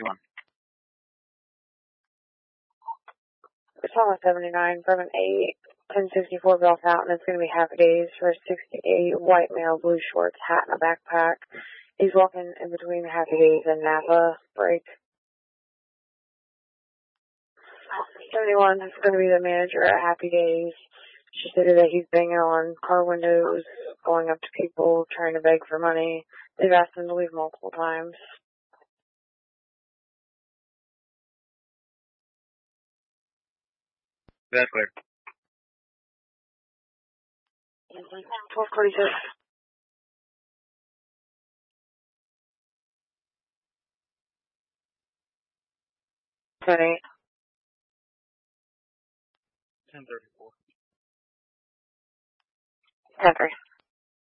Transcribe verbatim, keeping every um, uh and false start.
two one. It's on seventy-nine from an eight, ten sixty-four Bell Fountain. It's going to be happy days for a sixty-eight, white male, blue shorts, hat, and a backpack. He's walking in between Happy Days and Napa break. seventy-one is going to be the manager at Happy Days. She stated that he's banging on car windows, going up to people, trying to beg for money. They've asked him to leave multiple times. That's clear. twelve forty-six. Okay. ten thirty-four. ten three.